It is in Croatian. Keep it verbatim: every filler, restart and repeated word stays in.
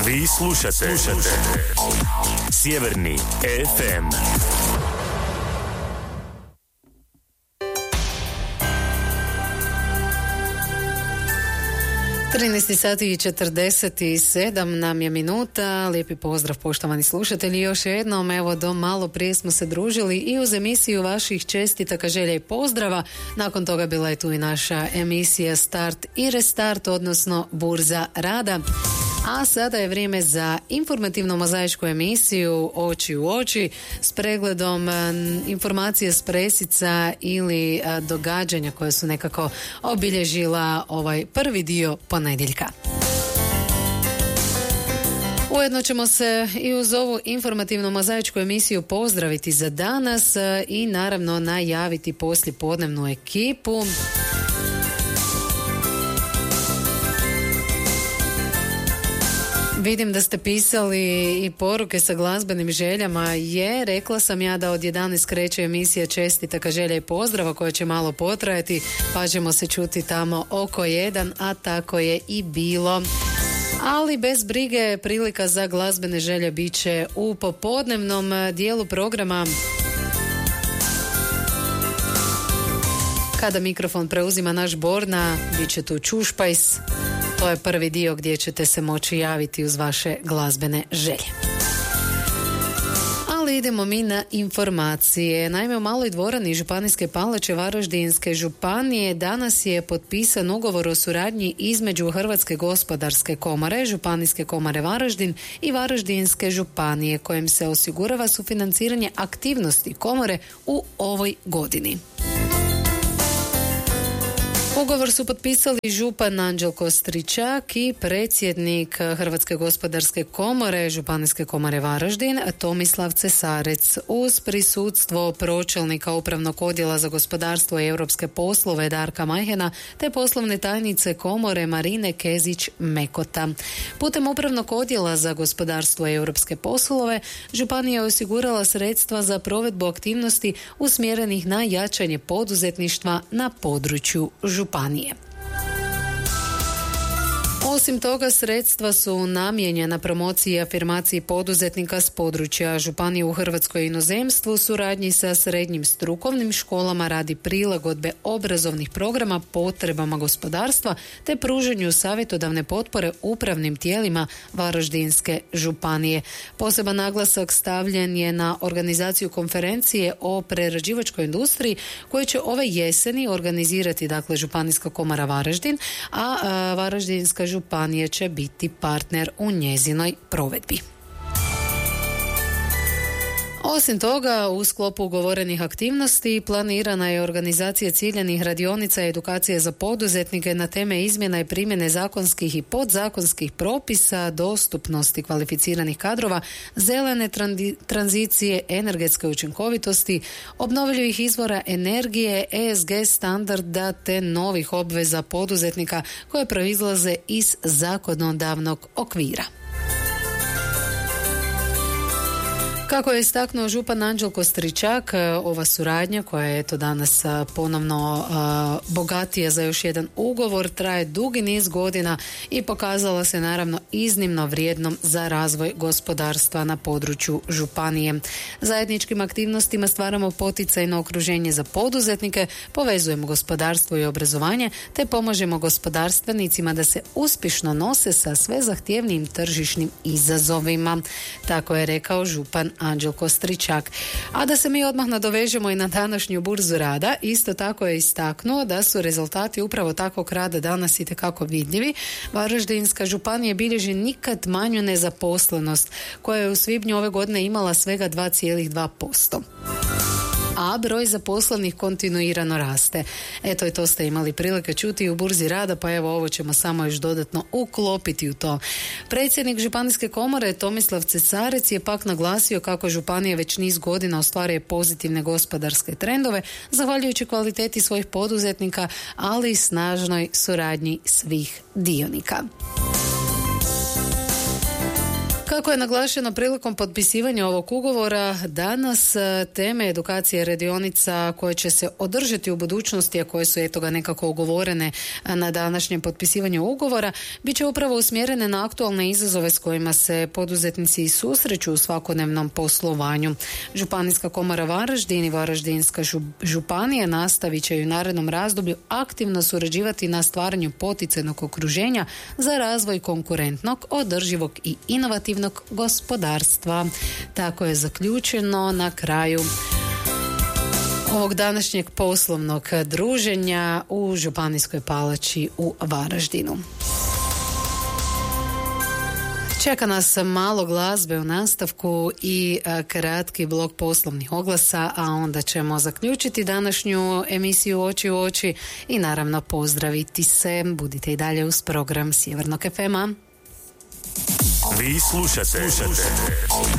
Vi slušate, slušate. Sjeverni ef em. trinaest sati i četrdeset sedam nam je minuta. Lijepi pozdrav poštovani slušatelji. Još jednom, evo, do malo prije smo se družili i uz emisiju vaših čestitaka, želja i pozdrava. Nakon toga bila je tu i naša emisija Start i Restart, odnosno Burza rada. A sada je vrijeme za informativnu mozaičku emisiju Oči u oči s pregledom informacije s presica ili događanja koje su nekako obilježila ovaj prvi dio ponedjeljka. Ujedno ćemo se i uz ovu informativnu mozaičku emisiju pozdraviti za danas i naravno najaviti poslijepodnevnu ekipu. Vidim da ste pisali i poruke sa glazbenim željama. Je, rekla sam ja da od jedanaest kreće emisija čestitaka, želja i pozdrava koja će malo potrajati, pa ćemo se čuti tamo oko jedan, a tako je i bilo. Ali bez brige, prilika za glazbene želje bit će u popodnevnom dijelu programa. Kada mikrofon preuzima naš Borna, bit će tu Čušpajs. To je prvi dio gdje ćete se moći javiti uz vaše glazbene želje. Ali idemo mi na informacije. Naime, u Maloj dvorani Županijske palače Varaždinske županije danas je potpisan ugovor o suradnji između Hrvatske gospodarske komore, Županijske komore Varaždin i Varaždinske županije, kojim se osigurava sufinanciranje aktivnosti komore u ovoj godini. Ugovor su potpisali župan Anđelko Stričak i predsjednik Hrvatske gospodarske komore, Županijske komore Varaždin, Tomislav Cesarec, uz prisutstvo pročelnika Upravnog odjela za gospodarstvo i europske poslove Darka Majhena te poslovne tajnice komore Marine Kezić-Mekota. Putem Upravnog odjela za gospodarstvo i europske poslove županija je osigurala sredstva za provedbu aktivnosti usmjerenih na jačanje poduzetništva na području županije. Osim toga, sredstva su namijenjena promociji i afirmaciji poduzetnika s područja županije u Hrvatskoj i inozemstvu, suradnji sa srednjim strukovnim školama radi prilagodbe obrazovnih programa potrebama gospodarstva te pruženju savjetodavne potpore upravnim tijelima Varaždinske županije. Poseban naglasak stavljen je na organizaciju konferencije o prerađivačkoj industriji koje će ove jeseni organizirati, dakle, Županijska komora Varaždin, a, a Varaždinska županija će biti partner u njezinoj provedbi. Osim toga, u sklopu ugovorenih aktivnosti planirana je organizacija ciljanih radionica i edukacije za poduzetnike na teme izmjena i primjene zakonskih i podzakonskih propisa, dostupnosti kvalificiranih kadrova, zelene tranzicije, energetske učinkovitosti, obnovljivih izvora energije, E S G standarda te novih obveza poduzetnika koje proizlaze iz zakonodavnog okvira. Kako je istaknuo župan Anđelko Stričak, ova suradnja koja je eto danas ponovno uh, bogatija za još jedan ugovor traje dugi niz godina i pokazala se naravno iznimno vrijednom za razvoj gospodarstva na području županije. Zajedničkim aktivnostima stvaramo poticajno okruženje za poduzetnike, povezujemo gospodarstvo i obrazovanje te pomažemo gospodarstvenicima da se uspješno nose sa sve zahtjevnijim tržišnim izazovima. Tako je rekao župan Anđelko Stričak. A da se mi odmah nadovežemo i na današnju burzu rada, isto tako je istaknuo da su rezultati upravo takvog rada danas itekako vidljivi. Varaždinska županija bilježi nikad manju nezaposlenost, koja je u svibnju ove godine imala svega dva zarez dva posto. A broj zaposlenih kontinuirano raste. Eto, i to ste imali prilike čuti u burzi rada, pa evo ovo ćemo samo još dodatno uklopiti u to. Predsjednik Županijske komore Tomislav Cesarec je pak naglasio kako županija već niz godina ostvaruje pozitivne gospodarske trendove, zahvaljujući kvaliteti svojih poduzetnika, ali i snažnoj suradnji svih dionika. Kako je naglašeno prilikom potpisivanja ovog ugovora, danas teme edukacije radionica koje će se održati u budućnosti, a koje su eto ga nekako ugovorene na današnjem potpisivanju ugovora, bit će upravo usmjerene na aktualne izazove s kojima se poduzetnici susreću u svakodnevnom poslovanju. Županijska komora Varaždin i Varaždinska županija nastavit će u narednom razdoblju aktivno surađivati na stvaranju poticajnog okruženja za razvoj konkurentnog, održivog i inovativnog gospodarstva. Tako je zaključeno na kraju ovog današnjeg poslovnog druženja u Županijskoj palači u Varaždinu. Čeka nas malo glazbe u nastavku i kratki blok poslovnih oglasa, a onda ćemo zaključiti današnju emisiju Oči u oči i naravno pozdraviti se. Budite i dalje uz program Sjevernog ef ema. Vi slušate, slušate.